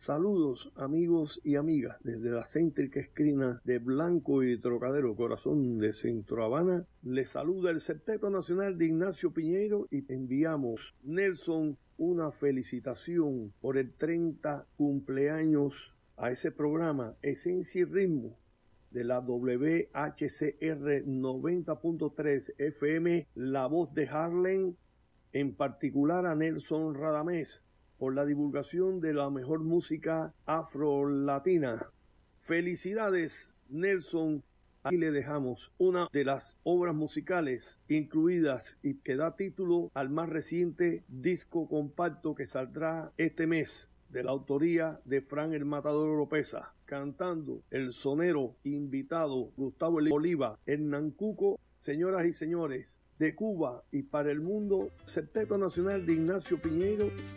Saludos amigos y amigas desde la céntrica esquina de Blanco y Trocadero, corazón de Centro Habana. Les saluda el Septeto Nacional de Ignacio Piñeiro y enviamos, Nelson, una felicitación por el 30 cumpleaños a ese programa Esencia y Ritmo de la WHCR 90.3 FM, La Voz de Harlem, en particular a Nelson Radamés, por la divulgación de la mejor música afro-latina. Felicidades, Nelson. Aquí le dejamos una de las obras musicales incluidas y que da título al más reciente disco compacto que saldrá este mes, de la autoría de Fran el Matador Oropesa, cantando el sonero invitado Gustavo Oliva, Hernán Cuco. Señoras y señores, de Cuba y para el mundo, Septeto Nacional de Ignacio Piñeiro.